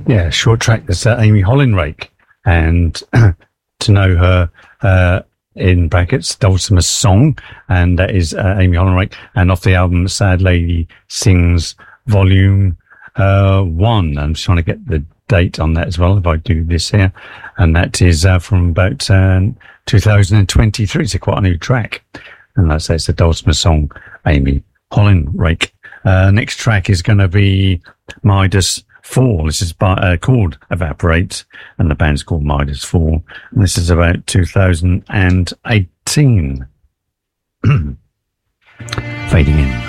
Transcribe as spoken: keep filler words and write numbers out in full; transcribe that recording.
Yeah, short track. That's uh, Amy Hollinrake. And to know her, uh, in brackets, Dulcimer Song. And that is uh, Amy Hollinrake. And off the album, Sad Lady Sings Volume uh, one. I'm just trying to get the date on that as well, if I do this here. And that is uh, from about uh, two thousand twenty-three. It's a quite a new track. And that's it's the Dulcimer Song, Amy Hollinrake. Uh, next track is going to be Midas Fall. This is by, uh, called Evaporate, and the band's called Midas Fall. And this is about two thousand eighteen. Fading in.